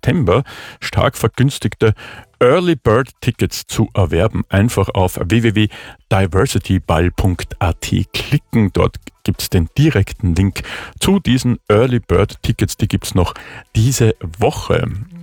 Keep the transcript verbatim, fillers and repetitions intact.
September stark vergünstigte Early Bird Tickets zu erwerben. Einfach auf w w w punkt diversityball punkt a t klicken. Dort gibt es den direkten Link zu diesen Early Bird Tickets. Die gibt es noch diese Woche.